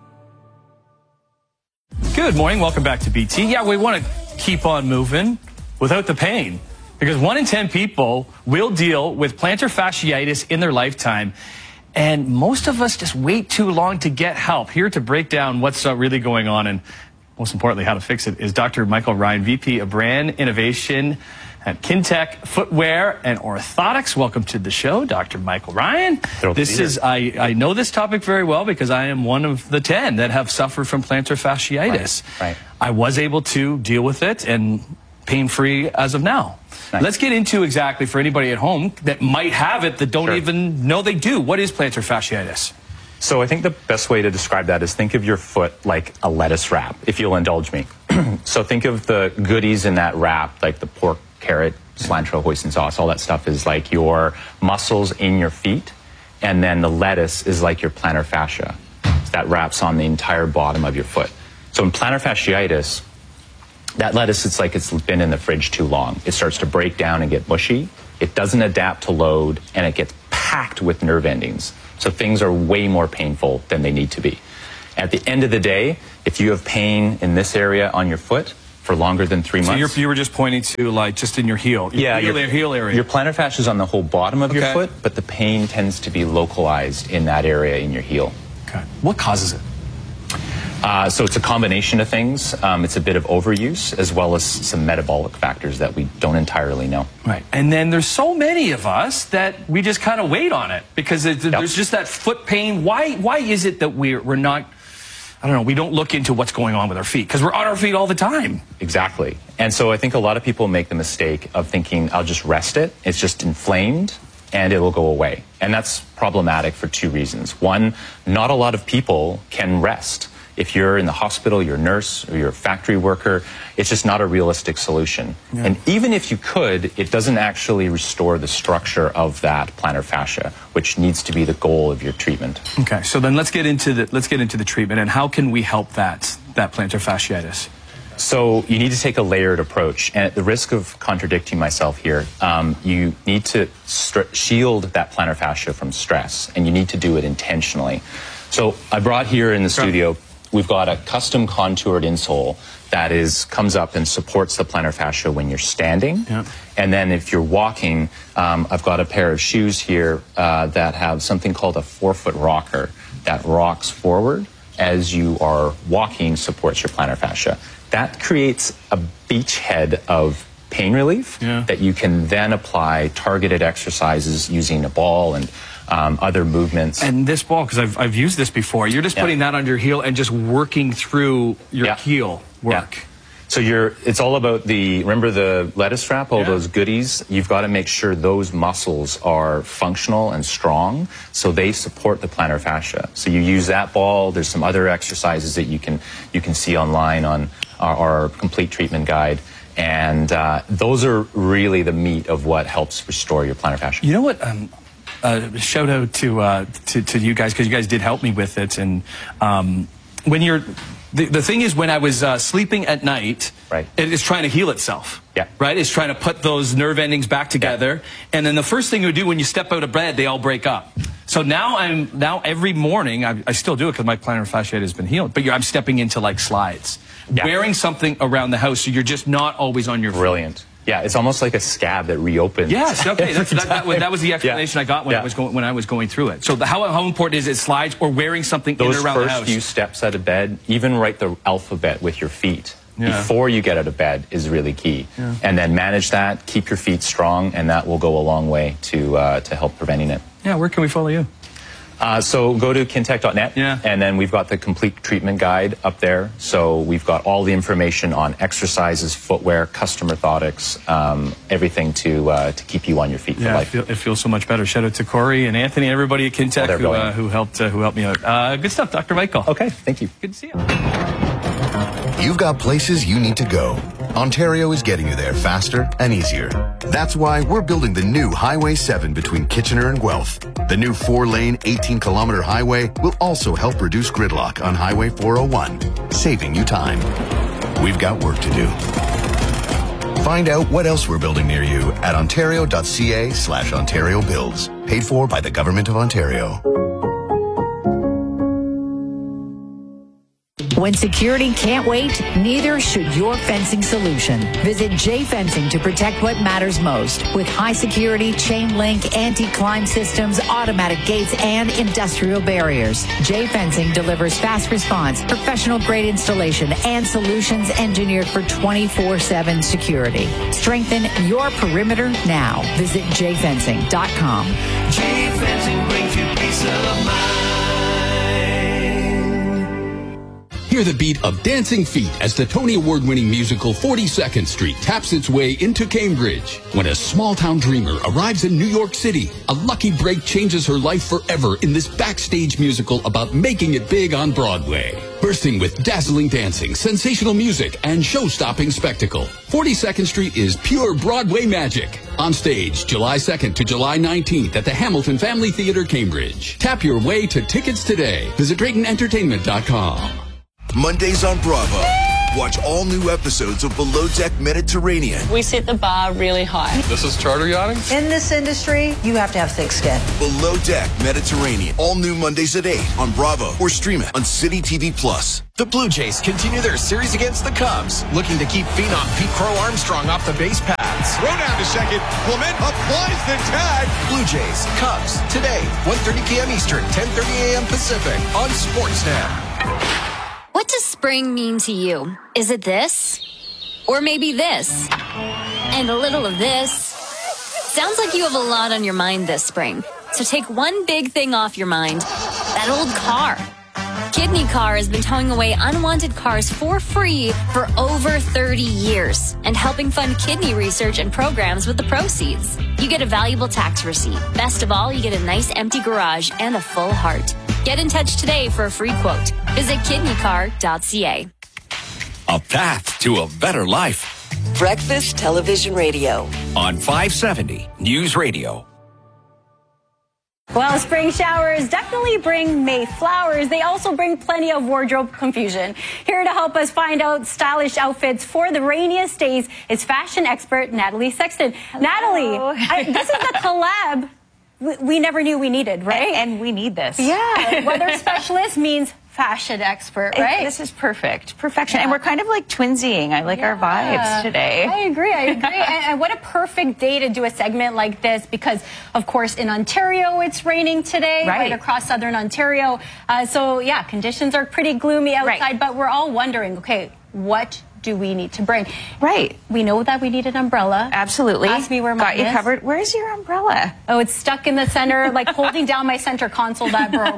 Good morning. Welcome back to B T. Yeah, we want to keep on moving without the pain, because one in ten people will deal with plantar fasciitis in their lifetime. And most of us just wait too long to get help. Here to break down what's uh, really going on and, most importantly, how to fix it is Doctor Michael Ryan, V P of Brand Innovation at Kintec Footwear and Orthotics. Welcome to the show, Doctor Michael Ryan. This is, I, I know this topic very well because I am one of the ten that have suffered from plantar fasciitis. Right, right. I was able to deal with it, and pain-free as of now. Nice. Let's get into exactly, for anybody at home that might have it that don't sure. even know they do, what is plantar fasciitis? So I think the best way to describe that is think of your foot like a lettuce wrap, if you'll indulge me. So think of the goodies in that wrap, like the pork, carrot, cilantro, hoisin sauce, all that stuff is like your muscles in your feet, and then the lettuce is like your plantar fascia. So that wraps on the entire bottom of your foot. So in plantar fasciitis, that lettuce, it's like it's been in the fridge too long. It starts to break down and get mushy. It doesn't adapt to load, and it gets packed with nerve endings. So things are way more painful than they need to be. At the end of the day, if you have pain in this area on your foot for longer than three so months... So you were just pointing to, like, just in your heel. Your yeah, heel, your heel area. Your plantar fascia is on the whole bottom of okay. your foot, but the pain tends to be localized in that area in your heel. Okay. What causes it? Uh, so it's a combination of things. Um, it's a bit of overuse as well as some metabolic factors that we don't entirely know. Right. And then there's so many of us that we just kind of wait on it because it, yep. there's just that foot pain. Why Why is it that we're, we're not, I don't know, we don't look into what's going on with our feet? Because we're on our feet all the time. Exactly. And so I think a lot of people make the mistake of thinking, I'll just rest it. It's just inflamed and it will go away. And that's problematic for two reasons. One, not a lot of people can rest. If you're in the hospital, you're a nurse, or you're a factory worker, it's just not a realistic solution. Yeah. And even if you could, it doesn't actually restore the structure of that plantar fascia, which needs to be the goal of your treatment. Okay, so then let's get into the let's get into the treatment, and how can we help that that plantar fasciitis? So you need to take a layered approach, and at the risk of contradicting myself here, um, you need to shield that plantar fascia from stress, and you need to do it intentionally. So I brought here in the studio, we've got a custom contoured insole that is comes up and supports the plantar fascia when you're standing. Yeah. And then if you're walking, um, I've got a pair of shoes here uh, that have something called a four-foot rocker that rocks forward as you are walking, supports your plantar fascia. That creates a beachhead of pain relief yeah. that you can then apply targeted exercises using a ball and Um, other movements. And this ball, because I've, I've used this before, you're just yeah. putting that under your heel and just working through your yeah. heel work. Yeah. So you're, it's all about the, remember the lettuce wrap, all yeah. those goodies? You've got to make sure those muscles are functional and strong so they support the plantar fascia. So you use that ball. There's some other exercises that you can, you can see online on our, our complete treatment guide. And uh, those are really the meat of what helps restore your plantar fascia. You know what? Um, Uh, shout out to, uh, to to you guys, because you guys did help me with it. And um, when you're, the, the thing is, when I was uh, sleeping at night, right. it is trying to heal itself. Yeah. Right? It's trying to put those nerve endings back together. Yeah. And then the first thing you do when you step out of bed, they all break up. So now I'm, now every morning, I, I still do it because my plantar fascia has been healed, but you're, I'm stepping into like slides. Yeah. Wearing something around the house so you're just not always on your feet. Brilliant. Yeah, it's almost like a scab that reopens. Yes, okay. That's, that, that, was, that was the explanation yeah. I got when, yeah. I was going, when I was going through it. So the, how, how important is it, slides or wearing something Those in or around the house? Those first few steps out of bed, even write the alphabet with your feet yeah. before you get out of bed is really key. Yeah. And then manage that, keep your feet strong, and that will go a long way to, uh, to help preventing it. Yeah, where can we follow you? Uh, so go to kintec dot net, yeah. and then we've got the complete treatment guide up there. So we've got all the information on exercises, footwear, custom orthotics, um, everything to uh, to keep you on your feet for yeah, life. It, feel, it feels so much better. Shout out to Corey and Anthony and everybody at Kintec oh, who, uh, who helped uh, who helped me out. Uh, good stuff, Doctor Michael. Okay, thank you. Good to see you. You've got places you need to go. Ontario is getting you there faster and easier. That's why we're building the new Highway seven between Kitchener and Guelph. The new four-lane, eighteen kilometer highway will also help reduce gridlock on Highway four oh one, saving you time. We've got work to do. Find out what else we're building near you at ontario.ca slash Ontario Builds. Paid for by the Government of Ontario. When security can't wait, neither should your fencing solution. Visit J Fencing to protect what matters most. With high security, chain link, anti-climb systems, automatic gates, and industrial barriers. J Fencing delivers fast response, professional grade installation, and solutions engineered for twenty-four seven security. Strengthen your perimeter now. Visit j fencing dot com. J Fencing brings you peace of mind. Hear the beat of dancing feet as the Tony Award-winning musical forty-second Street taps its way into Cambridge. When a small-town dreamer arrives in New York City, a lucky break changes her life forever in this backstage musical about making it big on Broadway. Bursting with dazzling dancing, sensational music, and show-stopping spectacle, forty-second Street is pure Broadway magic. On stage, July second to July nineteenth at the Hamilton Family Theatre, Cambridge. Tap your way to tickets today. Visit Drayton Entertainment dot com. Mondays on Bravo. Watch all new episodes of Below Deck Mediterranean. We set the bar really high. This is charter yachting? In this industry, you have to have thick skin. Below Deck Mediterranean. All new Mondays at eight on Bravo or stream it on City T V Plus. The Blue Jays continue their series against the Cubs, looking to keep phenom Pete Crow Armstrong off the base paths. Throw down to second. Clement applies the tag. Blue Jays, Cubs, today, one thirty p.m. Eastern, ten thirty a.m. Pacific on Sportsnet. What does spring mean to you? Is it this? Or maybe this? And a little of this? Sounds like you have a lot on your mind this spring. So take one big thing off your mind. That old car. Kidney Car has been towing away unwanted cars for free for over thirty years and helping fund kidney research and programs with the proceeds. You get a valuable tax receipt. Best of all, you get a nice empty garage and a full heart. Get in touch today for a free quote. Visit kidney car dot c a. A path to a better life. Breakfast Television Radio. On five seventy News Radio. Well, spring showers definitely bring May flowers. They also bring plenty of wardrobe confusion. Here to help us find out stylish outfits for the rainiest days is fashion expert Natalie Sexton. Hello. Natalie, I, this is the collab we, we never knew we needed, right? And, and we need this. Yeah. Weather specialist means fashion expert, right? It, this is perfect. Perfection. Yeah. And we're kind of like twinsying. I like yeah. our vibes today. I agree. I agree. and, and what a perfect day to do a segment like this because, of course, in Ontario, it's raining today, right, right across southern Ontario. Uh, so, yeah, conditions are pretty gloomy outside, right. but we're all wondering, okay, what do we need to bring? Right. We know that we need an umbrella. Absolutely. Ask me where mine Got you is. covered. Where's your umbrella? Oh, it's stuck in the center, like holding down my center console that broke.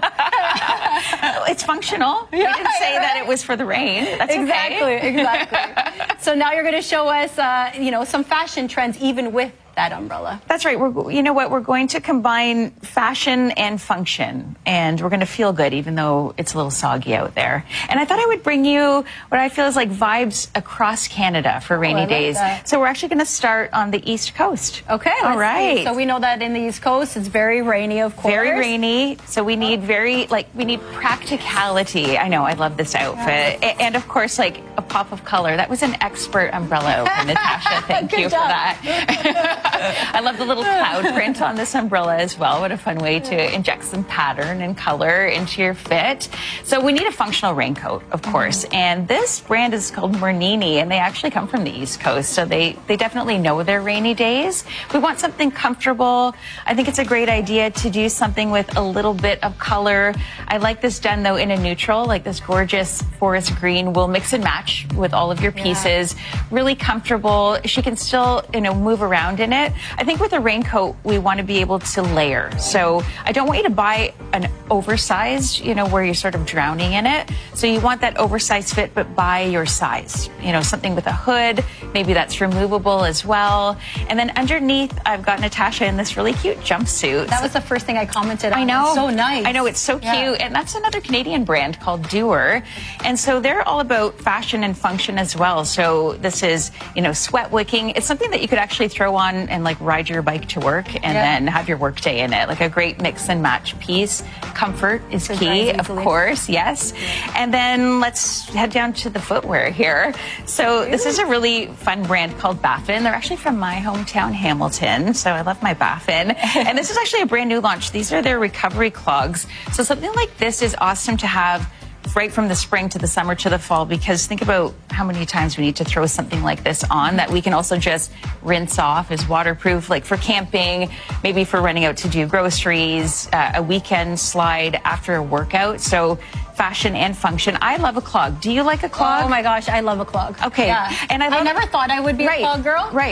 It's functional. Yeah, you didn't say right. that it was for the rain. That's exactly, okay. exactly. So now you're going to show us, uh, you know, some fashion trends even with that umbrella. That's right. We're, you know what? We're going to combine fashion and function, and we're going to feel good, even though it's a little soggy out there. And I thought I would bring you what I feel is like vibes across Canada for rainy oh, I like days. That. So we're actually going to start on the East Coast. Okay. All right. See. So we know that in the East Coast, it's very rainy, of course. Very rainy. So we need very, like, we need practicality. I know. I love this outfit. Yeah. And, of course, like, a pop of color. That was an expert umbrella open, Natasha. Thank you job. for that. I love the little cloud print on this umbrella as well. What a fun way to inject some pattern and color into your fit. So we need a functional raincoat, of course. Mm-hmm. And this brand is called Mornini, and they actually come from the East Coast. So they, they definitely know their rainy days. We want something comfortable. I think it's a great idea to do something with a little bit of color. I like this done, though, in a neutral, like this gorgeous forest green. We'll mix and match with all of your pieces. Yeah. Really comfortable. She can still, you know, move around in it. I think with a raincoat, we want to be able to layer. So I don't want you to buy an oversized, you know, where you're sort of drowning in it. So you want that oversized fit, but buy your size. You know, something with a hood, maybe that's removable as well. And then underneath, I've got Natasha in this really cute jumpsuit. That was the first thing I commented on. I know. It's so nice. I know, it's so yeah. cute. And that's another Canadian brand called Doer. And so they're all about fashion and function as well. So this is, you know, sweat wicking. It's something that you could actually throw on and like ride your bike to work and yeah. then have your work day in it. Like a great mix and match piece. Comfort is key, of course, yes. And then let's head down to the footwear here. So really? This is a really fun brand called Baffin. They're actually from my hometown, Hamilton. So I love my Baffin. And this is actually a brand new launch. These are their recovery clogs. So something like this is awesome to have right from the spring to the summer to the fall, because think about how many times we need to throw something like this on that we can also just rinse off, is waterproof, like for camping, maybe for running out to do groceries, uh, a weekend slide after a workout. So fashion and function. I love a clog. Do you like a clog? Oh my gosh, I love a clog. Okay. Yeah. And I, love I never thought I would be right. a clog girl. Right.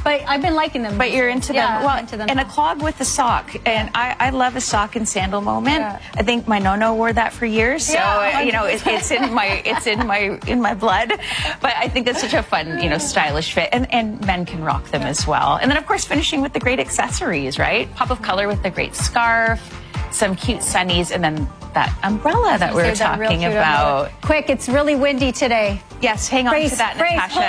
But I've been liking them. But you're into yeah, them. Well, I'm into them. And a clog with a sock. And I, I love a sock and sandal moment. Yeah. I think my Nono wore that for years. So, Yeah, you know, it, it's in my it's in my in my blood. But I think that's such a fun, you know, stylish fit. And, and men can rock them as well. And then, of course, finishing with the great accessories, right? Pop of color with the great scarf, some cute sunnies, and then that umbrella that we were talking about. Quick, it's really windy today. Yes, hang on Grace, to that,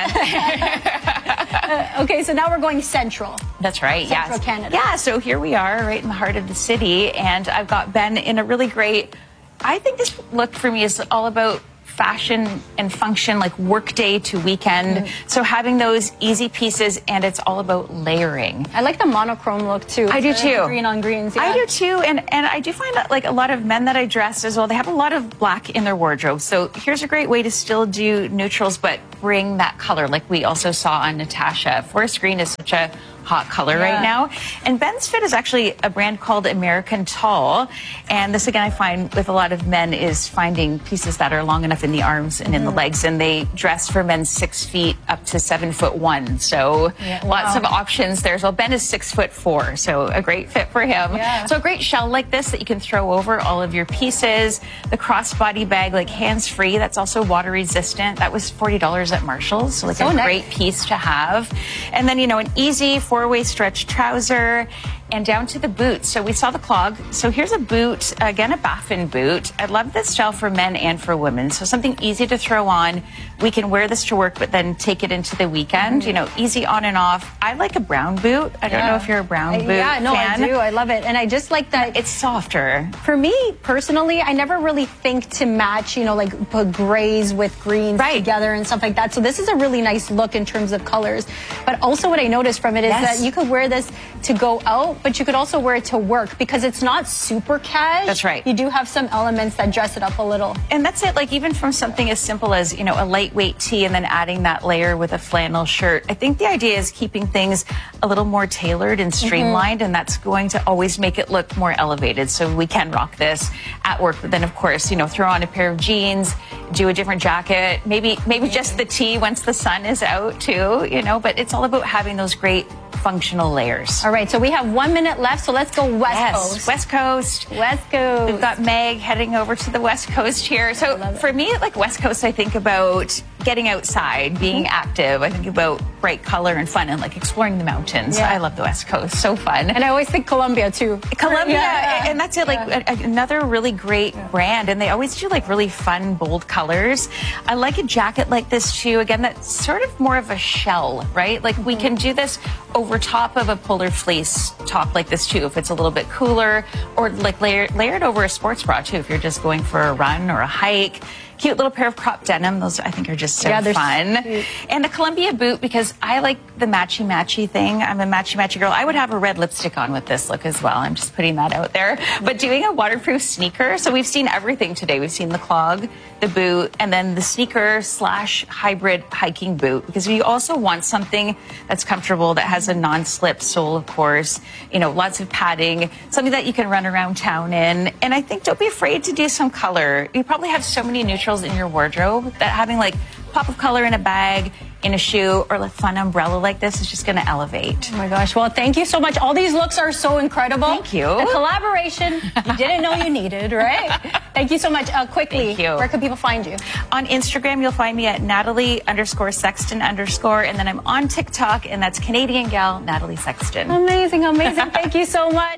Natasha. uh, okay, so now we're going central. That's right, Central yes. Canada. Yeah, so here we are right in the heart of the city, and I've got Ben in a really great, I think this look for me is all about fashion and function, like work day to weekend. Mm-hmm. So having those easy pieces, and it's all about layering. I like the monochrome look too. I do the too. Green on greens. Yeah. I do too, and and I do find that like a lot of men that I dress as well, they have a lot of black in their wardrobe. So here's a great way to still do neutrals, but bring that color, like we also saw on Natasha. Forest green is such a hot color Yeah. right now. And Ben's Fit is actually a brand called American Tall. And this, again, I find with a lot of men is finding pieces that are long enough in the arms and in Mm-hmm. the legs. And they dress for men six feet up to seven foot one. So Yeah. lots Wow. of options there as well. Ben is six foot four, so a great fit for him. Yeah. So a great shell like this that you can throw over all of your pieces. The crossbody bag, like hands-free, that's also water resistant. That was forty dollars at Marshall's. So like So a nice. great piece to have. And then, you know, an easy four-way stretch trouser and down to the boots. So we saw the clog. So here's a boot, again, a Baffin boot. I love this style for men and for women. So something easy to throw on. We can wear this to work, but then take it into the weekend. Mm-hmm. You know, easy on and off. I like a brown boot. I don't Yeah. know if you're a brown I- boot Yeah, no, fan. I do. I love it. And I just like that. It's softer. For me, personally, I never really think to match, you know, like put grays with greens Right. together and stuff like that. So this is a really nice look in terms of colors. But also what I noticed from it is Yes. that you could wear this to go out, but you could also wear it to work because it's not super cash. That's right. You do have some elements that dress it up a little. And that's it, like even from something as simple as, you know, a lightweight tee and then adding that layer with a flannel shirt. I think the idea is keeping things a little more tailored and streamlined, and that's going to always make it look more elevated. So we can rock this at work, but then of course, you know, throw on a pair of jeans, do a different jacket, maybe maybe just the tee once the sun is out too, you know, but it's all about having those great functional layers. All right, so we have one minute left, so let's go West Yes, Coast. West Coast. West Coast. We've got Meg heading over to the West Coast here. So for me, like West Coast, I think about getting outside, being Mm-hmm. active. I think about bright color and fun and like exploring the mountains. Yeah. I love the West Coast. So fun. And I always think Columbia too. Columbia, Yeah. and that's it. Like a, another really great brand, and they always do like really fun, bold colors. I like a jacket like this too. Again, that's sort of more of a shell, right? Like we can do this over top of a polar fleece top like this too, if it's a little bit cooler, or like layer, layered over a sports bra too, if you're just going for a run or a hike. Cute little pair of crop denim. Those I think are just so Yeah, they're fun. cute. And a Columbia boot because I like the matchy matchy thing. I'm a matchy matchy girl. I would have a red lipstick on with this look as well. I'm just putting that out there. But doing a waterproof sneaker. So we've seen everything today. We've seen the clog, the boot, and then the sneaker slash hybrid hiking boot because we also want something that's comfortable, that has a non-slip sole, of course. You know, lots of padding, something that you can run around town in. And I think don't be afraid to do some color. You probably have so many neutrals in your wardrobe that having like pop of color in a bag, in a shoe, or a fun umbrella like this is just going to elevate. Oh my gosh. Well, thank you so much. All these looks are so incredible. Thank you. The collaboration you didn't know you needed, right? Thank you so much. Uh, quickly, Thank you. Where can people find you? On Instagram, you'll find me at Natalie underscore Sexton underscore, and then I'm on TikTok, and that's Canadian Gal Natalie Sexton. Amazing, amazing. Thank you so much.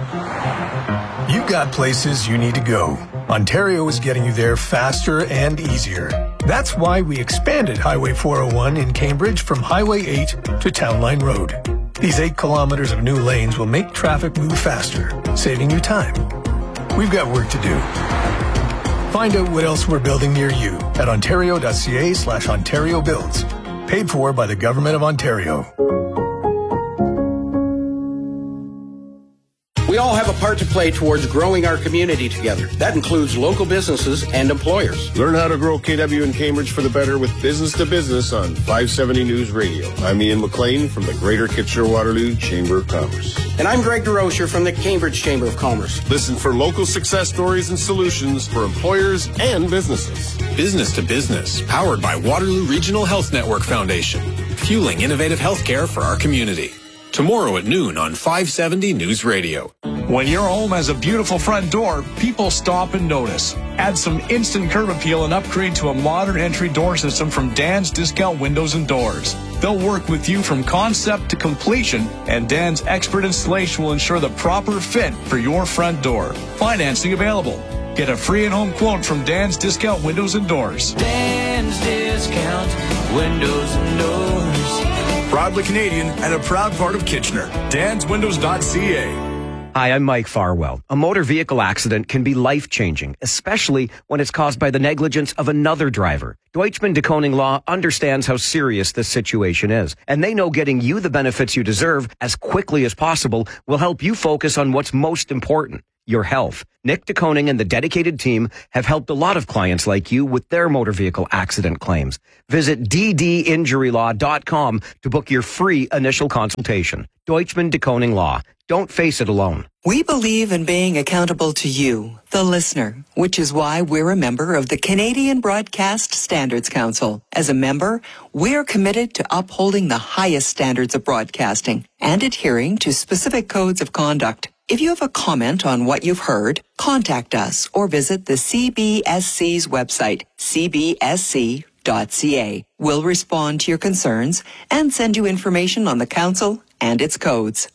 You've got places you need to go. Ontario is getting you there faster and easier. That's why we expanded Highway four oh one in Cambridge from Highway eight to Town Line Road. These eight kilometers of new lanes will make traffic move faster, saving you time. We've got work to do. Find out what else we're building near you at ontario.ca slash Ontario Builds. Paid for by the Government of Ontario. We all have a part to play towards growing our community together. That includes local businesses and employers. Learn how to grow K W in Cambridge for the better with Business to Business on five seventy News Radio. I'm Ian McLean from the Greater Kitchener-Waterloo Chamber of Commerce. And I'm Greg DeRocher from the Cambridge Chamber of Commerce. Listen for local success stories and solutions for employers and businesses. Business to Business, powered by Waterloo Regional Health Network Foundation. fueling innovative healthcare for our community. Tomorrow at noon on five seventy News Radio. When your home has a beautiful front door, people stop and notice. Add some instant curb appeal and upgrade to a modern entry door system from Dan's Discount Windows and Doors. They'll work with you from concept to completion, and Dan's expert installation will ensure the proper fit for your front door. Financing available. Get a free in-home quote from Dan's Discount Windows and Doors. Dan's Discount Windows and Doors. Proudly Canadian and a proud part of Kitchener. dans windows dot c a. Hi, I'm Mike Farwell. A motor vehicle accident can be life-changing, especially when it's caused by the negligence of another driver. Deutschman DeKoning Law understands how serious this situation is, and they know getting you the benefits you deserve as quickly as possible will help you focus on what's most important, your health. Nick DeKoning and the dedicated team have helped a lot of clients like you with their motor vehicle accident claims. Visit d d injury law dot com to book your free initial consultation. Deutschman DeKoning Law. Don't face it alone. We believe in being accountable to you, the listener, which is why we're a member of the Canadian Broadcast Standards Council. As a member, we're committed to upholding the highest standards of broadcasting and adhering to specific codes of conduct. If you have a comment on what you've heard, contact us or visit the C B S C's website, c b s c dot c a. We'll respond to your concerns and send you information on the council and its codes.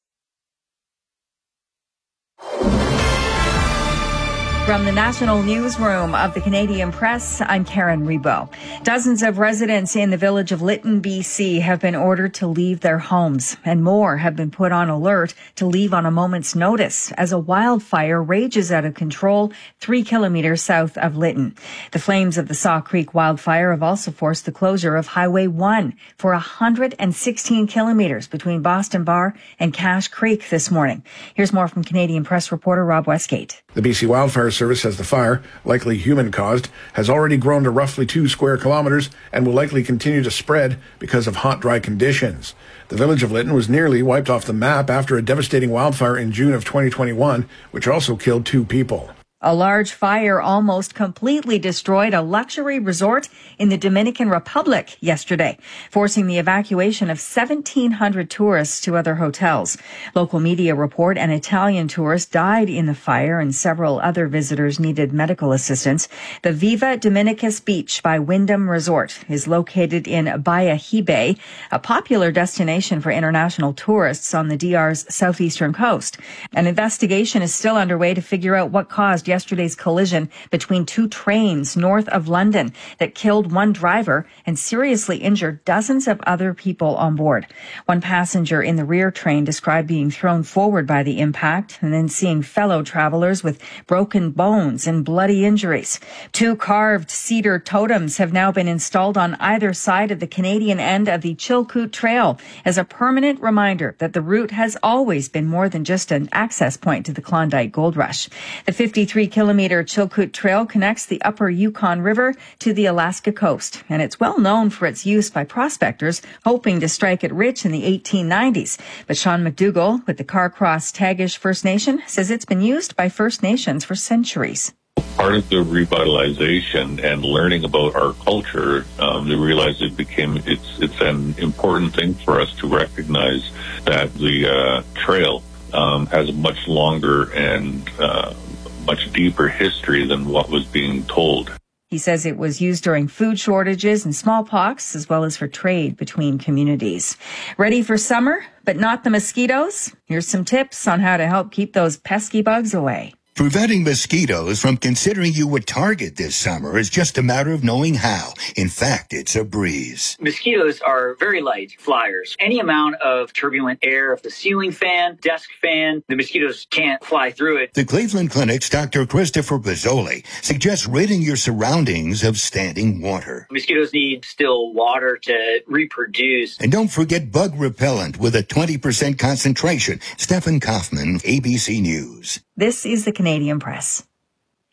From the National Newsroom of the Canadian Press, I'm Karen Rebo. Dozens of residents in the village of Lytton, B C have been ordered to leave their homes, and more have been put on alert to leave on a moment's notice as a wildfire rages out of control three kilometers south of Lytton. The flames of the Saw Creek wildfire have also forced the closure of Highway one for one hundred sixteen kilometers between Boston Bar and Cache Creek this morning. Here's more from Canadian Press reporter Rob Westgate. The B C Wildfire Service says the fire, likely human-caused, has already grown to roughly two square kilometers and will likely continue to spread because of hot, dry conditions. The village of Lytton was nearly wiped off the map after a devastating wildfire in June of twenty twenty-one, which also killed two people. A large fire almost completely destroyed a luxury resort in the Dominican Republic yesterday, forcing the evacuation of seventeen hundred tourists to other hotels. Local media report an Italian tourist died in the fire and several other visitors needed medical assistance. The Viva Dominicus Beach by Wyndham Resort is located in Bayahibe, a popular destination for international tourists on the D R's southeastern coast. An investigation is still underway to figure out what caused yesterday's collision between two trains north of London that killed one driver and seriously injured dozens of other people on board. One passenger in the rear train described being thrown forward by the impact and then seeing fellow travelers with broken bones and bloody injuries. Two carved cedar totems have now been installed on either side of the Canadian end of the Chilkoot Trail as a permanent reminder that the route has always been more than just an access point to the Klondike Gold Rush. The fifty-three kilometer Chilkoot Trail connects the upper Yukon River to the Alaska coast, and it's well known for its use by prospectors hoping to strike it rich in the eighteen nineties. But Sean McDougall with the Carcross Tagish First Nation says it's been used by First Nations for centuries. Part of the revitalization and learning about our culture, um, they realized it became it's it's an important thing for us to recognize that the uh, trail um, has a much longer and uh, much deeper history than what was being told. He says it was used during food shortages and smallpox, as well as for trade between communities. Ready for summer, but not the mosquitoes? Here's some tips on how to help keep those pesky bugs away. Preventing mosquitoes from considering you a target this summer is just a matter of knowing how. In fact, it's a breeze. Mosquitoes are very light flyers. Any amount of turbulent air, of the ceiling fan, desk fan, the mosquitoes can't fly through it. The Cleveland Clinic's Doctor Christopher Bozzoli suggests ridding your surroundings of standing water. Mosquitoes need still water to reproduce. And don't forget bug repellent with a twenty percent concentration. Stephen Kaufman, A B C News. This is the Canadian Press.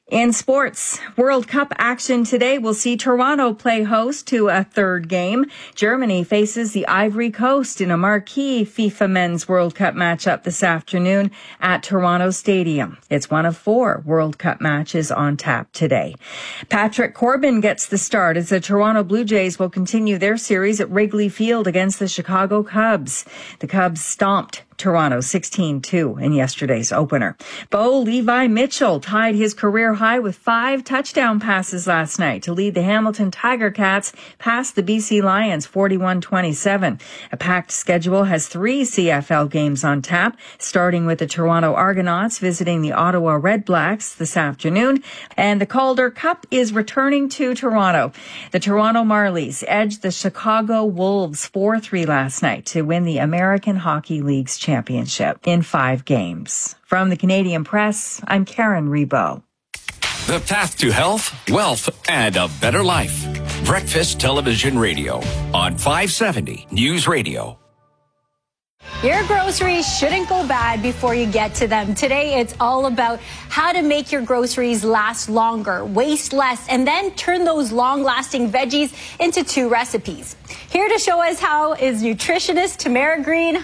In sports, World Cup action today will see Toronto play host to a third game. Germany faces the Ivory Coast in a marquee FIFA Men's World Cup matchup this afternoon at Toronto Stadium. It's one of four World Cup matches on tap today. Patrick Corbin gets the start as the Toronto Blue Jays will continue their series at Wrigley Field against the Chicago Cubs. The Cubs stomped Toronto sixteen two in yesterday's opener. Bo Levi Mitchell tied his career high with five touchdown passes last night to lead the Hamilton Tiger Cats past the B C Lions forty-one twenty-seven. A packed schedule has three C F L games on tap, starting with the Toronto Argonauts visiting the Ottawa Red Blacks this afternoon. And the Calder Cup is returning to Toronto. The Toronto Marlies edged the Chicago Wolves four three last night to win the American Hockey League's championship in five games. From the Canadian Press, I'm Karen Rebo. The path to health, wealth, and a better life. Breakfast Television Radio on five seventy News Radio. Your groceries shouldn't go bad before you get to them. Today, it's all about how to make your groceries last longer, waste less, and then turn those long-lasting veggies into two recipes. Here to show us how is nutritionist Tamara Green.